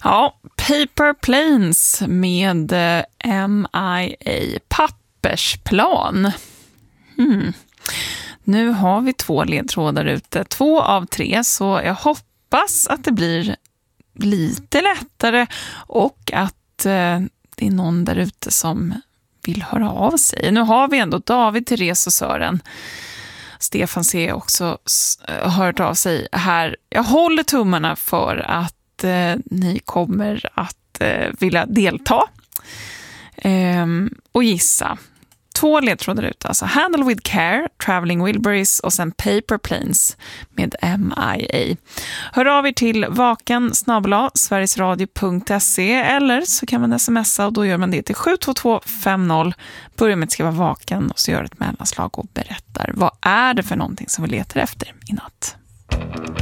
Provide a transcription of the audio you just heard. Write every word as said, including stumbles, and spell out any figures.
Ja, Paper Planes med M I A, pappersplan. Hmm. Nu har vi två ledtrådar ute, två av tre, så jag hoppas att det blir lite lättare och att eh, det är någon där ute som vill höra av sig. Nu har vi ändå David, Therese och Sören. Stefan C också har hört av sig här. Jag håller tummarna för att eh, ni kommer att eh, vilja delta eh, och gissa. Två ledtrådar ut, alltså Handle with Care, Traveling Wilburys och sen Paper Planes med M I A. Hör av er till vaken snabel-a sverigesradio punkt se eller så kan man smsa och då gör man det till sju två två fem noll. Börjar med att skriva vaken och så gör ett mellanslag och berättar vad är det för någonting som vi letar efter i natt.